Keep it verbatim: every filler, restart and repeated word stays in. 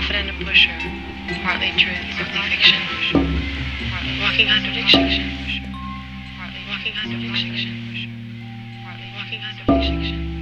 prophet and a pusher, partly truth, partly fiction, walking contradiction, partly walking contradiction, partly walking contradiction.